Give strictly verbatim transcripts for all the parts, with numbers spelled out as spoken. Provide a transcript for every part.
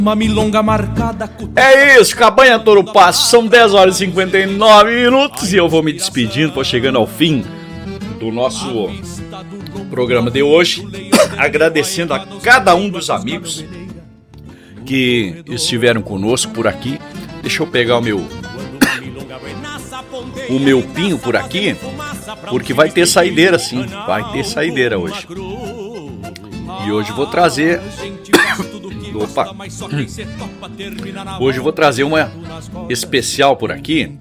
Uma milonga marcada. É isso, Cabanha Toro Passo, são dez horas e cinquenta e nove minutos e eu vou me despedindo, vou chegando ao fim do nosso programa de hoje, agradecendo a cada um dos amigos que estiveram conosco por aqui. Deixa eu pegar o meu o meu pinho por aqui, porque vai ter saideira sim, vai ter saideira hoje. E hoje vou trazer Opa. Hoje eu vou trazer uma especial por aqui.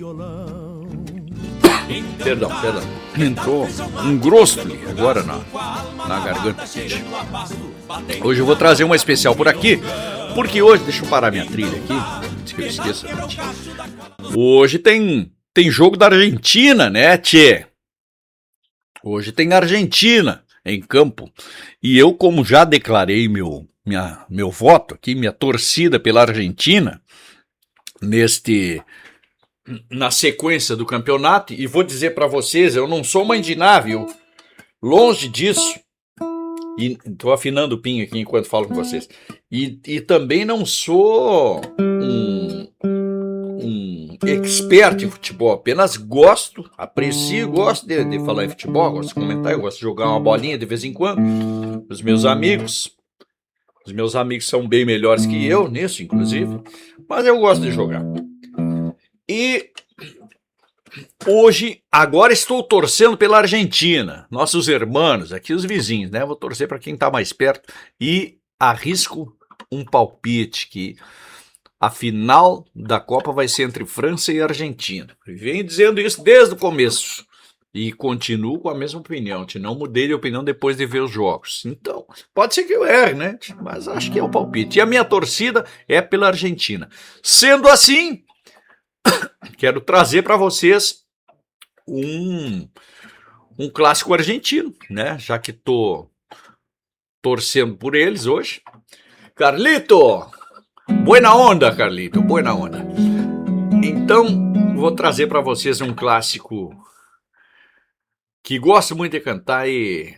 Perdão, perdão. Entrou um grosso ali agora na, na garganta. Hoje eu vou trazer uma especial por aqui, porque hoje, deixa eu parar minha trilha aqui, antes que eu esqueça. Hoje tem, tem jogo da Argentina, né, tchê? Hoje tem Argentina em campo. E eu, como já declarei meu, minha, meu voto aqui, minha torcida pela Argentina, neste, na sequência do campeonato, e vou dizer para vocês, eu não sou mãe de nave, eu, longe disso, e estou afinando o pinho aqui enquanto falo com vocês, e, e também não sou um, um expert em futebol, apenas gosto, aprecio, gosto de, de falar em futebol, gosto de comentar, eu gosto de jogar uma bolinha de vez em quando, os meus amigos, os meus amigos são bem melhores que eu nisso, inclusive, mas eu gosto de jogar. E hoje, agora estou torcendo pela Argentina, nossos irmãos, aqui os vizinhos, né? Vou torcer para quem está mais perto e arrisco um palpite que a final da Copa vai ser entre França e Argentina. Venho dizendo isso desde o começo e continuo com a mesma opinião. Não mudei de opinião depois de ver os jogos. Então, pode ser que eu erre, né? Mas acho que é o palpite. E a minha torcida é pela Argentina. Sendo assim, quero trazer para vocês um, um clássico argentino, né? Já que estou torcendo por eles hoje. Carlito! Buena onda, Carlito, buena onda. Então, vou trazer para vocês um clássico que gosto muito de cantar e,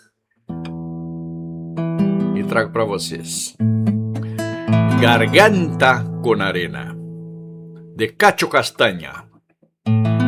e trago para vocês. Garganta con Arena, de Cacho Castanha.